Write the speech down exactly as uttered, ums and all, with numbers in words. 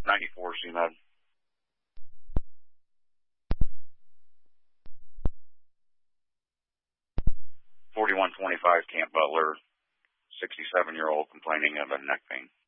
ninety-four C M E D. forty-one twenty-five Camp Butler, sixty-seven-year-old complaining of a neck pain.